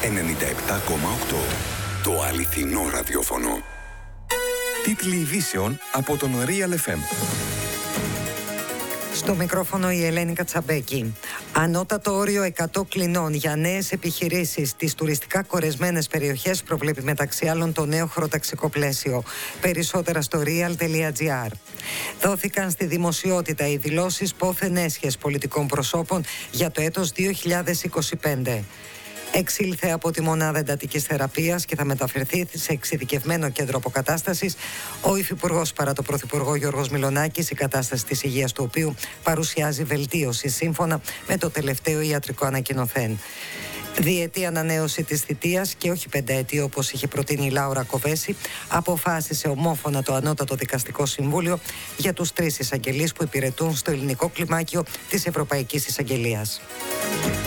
97,8. Το αληθινό ραδιόφωνο. Τίτλοι ειδήσεων από τον Real FM. Στο μικρόφωνο η Ελένη Κατσαμπέκη. Ανώτατο όριο 100 κλινών για νέες επιχειρήσεις στις τουριστικά κορεσμένες περιοχές προβλέπει μεταξύ άλλων το νέο χωροταξικό πλαίσιο. Περισσότερα στο real.gr. Δόθηκαν στη δημοσιότητα οι δηλώσεις πόθεν έσχες πολιτικών προσώπων για το έτος 2025. Εξήλθε από τη μονάδα εντατικής θεραπείας και θα μεταφερθεί σε εξειδικευμένο κέντρο αποκατάστασης ο Υφυπουργός παρά το Πρωθυπουργό Γιώργος Μιλονάκης, η κατάσταση της υγείας του οποίου παρουσιάζει βελτίωση σύμφωνα με το τελευταίο ιατρικό ανακοινωθέν. Διετή ανανέωση της θητείας και όχι πενταετή όπως είχε προτείνει η Λάουρα Κοβέση, αποφάσισε ομόφωνα το Ανώτατο Δικαστικό Συμβούλιο για τους 3 εισαγγελείς που υπηρετούν στο ελληνικό κλιμάκιο της Ευρωπαϊκής Εισαγγελίας.